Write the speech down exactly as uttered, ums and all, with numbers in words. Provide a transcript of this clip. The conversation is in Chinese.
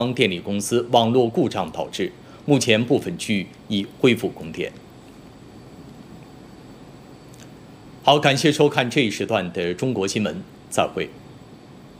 电力公司网络故障导致，目前部分区域已恢复供电。好，感谢收看这一时段的中国新闻，再会。